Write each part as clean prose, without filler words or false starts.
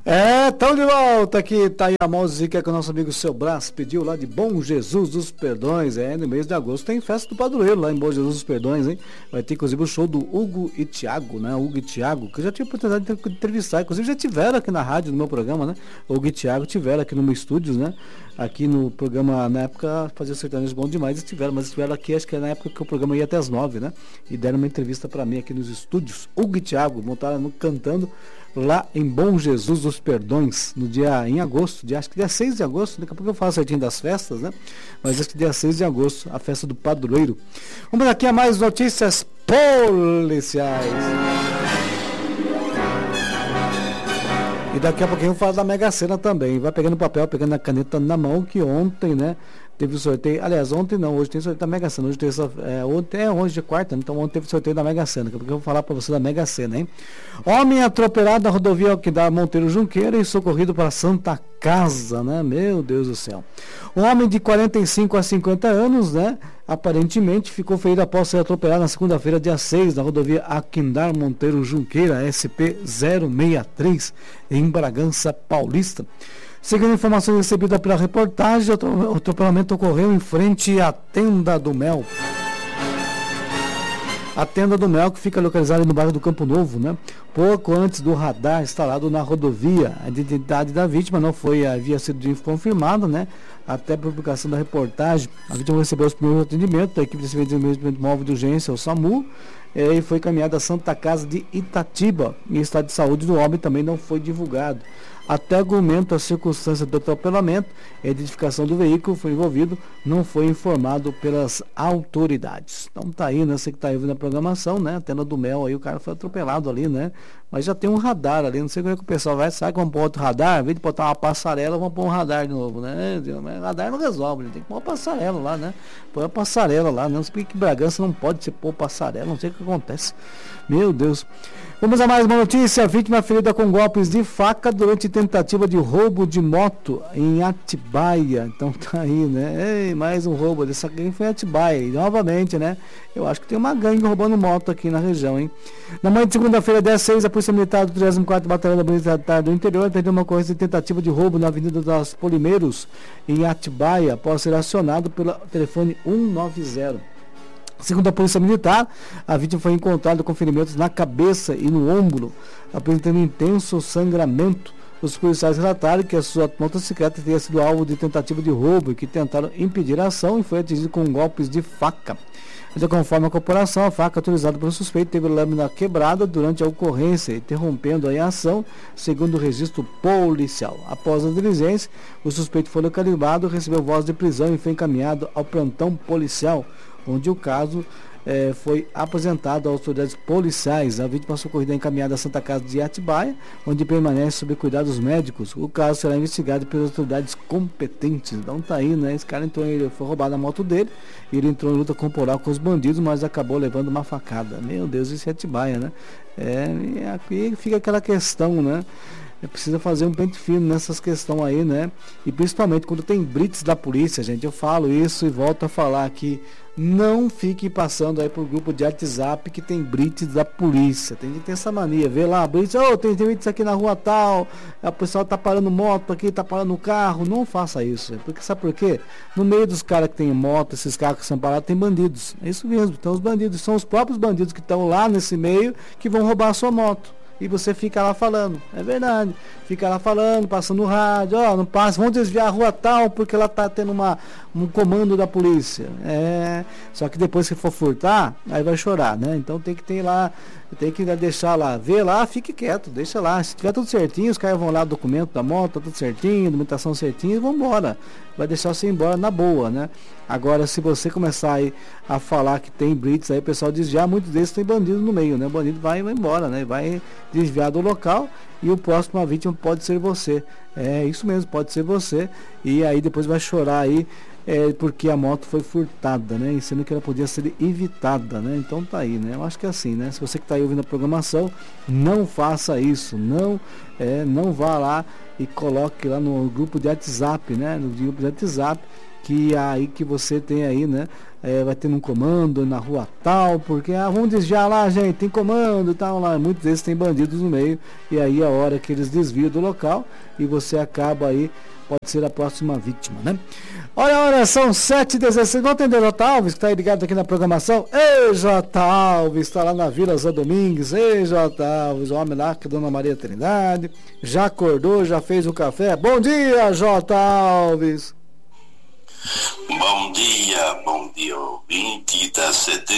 Tamo de volta aqui, tá aí a música que o nosso amigo Seu Brás pediu lá de Bom Jesus dos Perdões. No mês de agosto tem festa do padroeiro lá em Bom Jesus dos Perdões, hein? Vai ter inclusive o show do Hugo e Thiago, né? Hugo e Thiago, que eu já tive a oportunidade de entrevistar, inclusive já tiveram aqui na rádio, no meu programa, né? Hugo e Thiago tiveram aqui no meu estúdios, né? Aqui no programa, na época, fazia sertanejo bom demais, mas estiveram aqui, acho que é na época que o programa ia até as 9, né? E deram uma entrevista pra mim aqui nos estúdios. Hugo e Thiago montaram cantando lá em Bom Jesus dos Perdões, em agosto, acho que dia 6 de agosto, daqui a pouco eu falo certinho das festas, né? Mas acho que dia 6 de agosto, a festa do padroeiro. Vamos aqui a mais notícias policiais. E daqui a pouquinho eu falo da Mega Sena também. Vai pegando papel, pegando a caneta na mão, que ontem, né? Teve o sorteio. Aliás, ontem não, hoje tem sorteio da Mega Sena. Hoje é quarta, então ontem teve sorteio da Mega Sena. Daqui a pouco eu vou falar pra você da Mega Sena, hein? Homem atropelado na rodovia Alquidar Monteiro Junqueira e socorrido para Santa Casa, né? Meu Deus do céu. Um homem de 45 a 50 anos, né? Aparentemente ficou ferido após ser atropelado na segunda-feira, dia 6, na rodovia Aquindar Monteiro Junqueira, SP-063, em Bragança Paulista. Segundo informações recebidas pela reportagem, o atropelamento ocorreu em frente à Tenda do Mel. A Tenda do Mel, que fica localizada no bairro do Campo Novo, né? Pouco antes do radar instalado na rodovia. A identidade da vítima não havia sido confirmada, né? Até a publicação da reportagem, a vítima recebeu os primeiros atendimentos da equipe de serviço móvel de urgência, o SAMU, e foi encaminhada à Santa Casa de Itatiba. E o estado de saúde do homem também não foi divulgado. Até o momento, a circunstância do atropelamento e a identificação do veículo foi envolvido não foi informado pelas autoridades. Então tá aí, né? Você que tá aí ouvindo a programação, né? A Tenda do Mel aí, o cara foi atropelado ali, né? Mas já tem um radar ali, não sei como é que o pessoal vai, sabe que vamos pôr outro radar? Em vez de botar uma passarela, vamos pôr um radar de novo, né? Mas radar não resolve, tem que pôr uma passarela lá, né? Põe a passarela lá, não sei que Bragança não pode se pôr passarela, não sei o que acontece. Meu Deus. Vamos a mais uma notícia. Vítima ferida com golpes de faca durante tentativa de roubo de moto em Atibaia. Então tá aí, né? Ei, mais um roubo. Dessa gangue foi em Atibaia. E novamente, né? Eu acho que tem uma gangue roubando moto aqui na região, hein? Na manhã de segunda-feira, dia 6, a Polícia Militar do 34º Batalhão da Polícia Militar do Interior atendeu uma ocorrência de tentativa de roubo na Avenida das Polimeiros, em Atibaia, após ser acionado pelo telefone 190. Segundo a Polícia Militar, a vítima foi encontrada com ferimentos na cabeça e no ombro, apresentando intenso sangramento. Os policiais relataram que a sua motocicleta teria sido alvo de tentativa de roubo e que tentaram impedir a ação e foi atingido com golpes de faca. De conforme a corporação, a faca utilizada pelo suspeito teve lâmina quebrada durante a ocorrência, interrompendo a ação, segundo o registro policial. Após a diligência, o suspeito foi localizado, recebeu voz de prisão e foi encaminhado ao plantão policial, onde o caso foi apresentado às autoridades policiais. A vítima socorrida é encaminhada à Santa Casa de Atibaia, onde permanece sob cuidados médicos. O caso será investigado pelas autoridades competentes. Então tá aí, né? Esse cara entrou, ele foi roubado a moto dele, ele entrou em luta corporal com os bandidos, mas acabou levando uma facada. Meu Deus, isso é Atibaia, né? E aqui fica aquela questão, né? Precisa fazer um pente fino nessas questões aí, né? E principalmente quando tem blitz da polícia, gente. Eu falo isso e volto a falar aqui. Não fique passando aí por grupo de WhatsApp que tem blitz da polícia. Tem que ter essa mania. Vê lá, blitz, tem blitz aqui na rua tal. O pessoal tá parando moto aqui, tá parando carro. Não faça isso. Porque sabe por quê? No meio dos caras que tem moto, esses carros que são parados, tem bandidos. É isso mesmo. Então os bandidos são os próprios bandidos que estão lá nesse meio que vão roubar a sua moto. E você fica lá falando, é verdade, fica lá falando, passando no rádio, não passa, vamos desviar a rua tal, porque ela tá tendo um comando da polícia. Só que depois que for furtar, aí vai chorar, né? Então tem que ter lá, tem que deixar lá, ver lá, fique quieto, deixa lá. Se tiver tudo certinho, os caras vão lá, documento da moto, tudo certinho, documentação certinha, e vão embora. Vai deixar você ir embora na boa, né? Agora, se você começar aí a falar que tem blitz, aí o pessoal desviar, muitos desses tem bandido no meio, né? O bandido vai embora, né? Vai desviar do local e o próximo vítima pode ser você. É isso mesmo, pode ser você. E aí depois vai chorar aí, porque a moto foi furtada, né? E sendo que ela podia ser evitada, né? Então tá aí, né? Eu acho que é assim, né? Se você que está aí ouvindo a programação, não faça isso, não vá lá e coloque lá no grupo de WhatsApp, né? No grupo de WhatsApp, que aí que você tem aí, né? vai ter um comando na rua tal, porque vamos desviar lá, gente, tem comando e tal lá. Muitos desses tem bandidos no meio, e aí a hora que eles desviam do local e você acaba aí, pode ser a próxima vítima, né? Olha, são 7h16. Vamos atender o J. Alves, que está ligado aqui na programação. Ei, J. Alves, está lá na Vila Zé Domingues. Ei, J. Alves, o homem lá que é Dona Maria Trindade. Já acordou, já fez o café. Bom dia, J. Alves. Bom dia, ouvinte da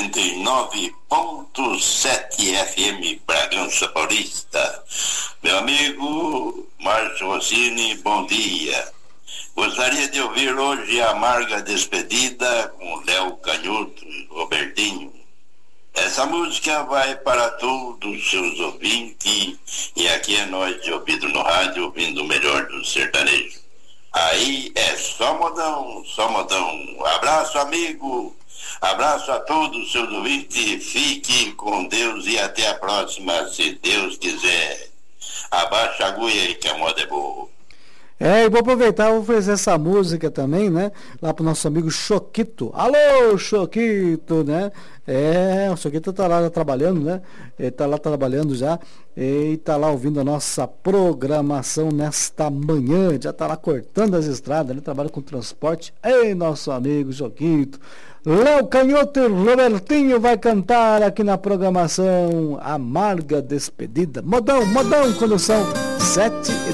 79.7 FM Bragança Paulista. Meu amigo Márcio Rossini, bom dia. Gostaria de ouvir hoje a amarga despedida com Léo Canhoto e Robertinho. Essa música vai para todos os seus ouvintes, e aqui é nós de ouvido no rádio, ouvindo o melhor do sertanejo. Aí é só modão, só modão. Abraço, amigo. Abraço a todos os seus ouvintes. Fique com Deus e até a próxima, se Deus quiser. Abaixa a agulha aí que a moda é boa. E vou aproveitar e vou oferecer essa música também, né? Lá pro nosso amigo Choquito. Alô, Choquito, né? O Choquito tá lá trabalhando, né? Ele tá lá trabalhando já e tá lá ouvindo a nossa programação nesta manhã. Já tá lá cortando as estradas, ele trabalha com transporte. Ei, nosso amigo Choquito. Léo Canhoto e Robertinho vai cantar aqui na programação Amarga Despedida. Modão, quando são 7h